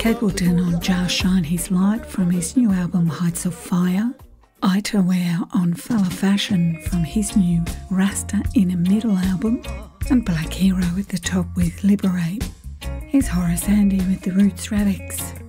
Capleton on Just Shine His Light from his new album Heights of Fire. Itaware on Fella Fashion from his new Rasta in a Middle album. And Black Hero at the top with Liberate. Here's Horace Andy with the Roots Radics.